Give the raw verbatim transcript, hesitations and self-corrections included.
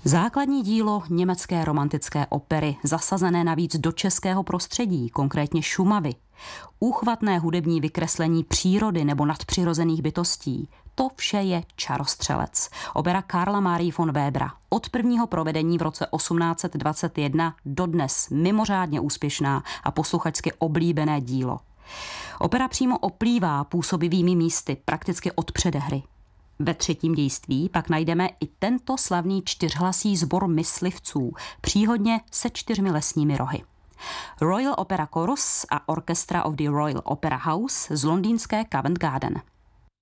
Základní dílo německé romantické opery, zasazené navíc do českého prostředí, konkrétně Šumavy. Úchvatné hudební vykreslení přírody nebo nadpřirozených bytostí. To vše je Čarostřelec. Opera Karla Marie von Webera. Od prvního provedení v roce osmnáct set dvacet jedna dodnes mimořádně úspěšná a posluchačsky oblíbené dílo. Opera přímo oplývá působivými místy prakticky od předehry. Ve třetím dějství pak najdeme i tento slavný čtyřhlasý sbor myslivců, příhodně se čtyřmi lesními rohy. Royal Opera Chorus a Orchestra of the Royal Opera House z londýnské Covent Garden.